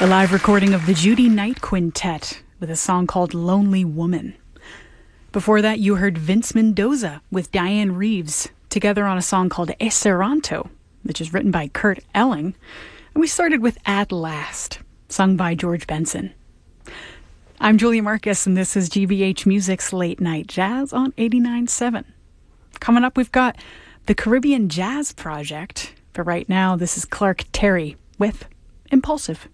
A live recording of the Judy Knight Quintet with a song called Lonely Woman. Before that, you heard Vince Mendoza with Diane Reeves together on a song called Esperanto, which is written by Kurt Elling. And we started with At Last, sung by George Benson. I'm Julia Marcus, and this is GBH Music's Late Night Jazz on 89.7. Coming up, we've got the Caribbean Jazz Project. But right now, this is Clark Terry with Impulsive.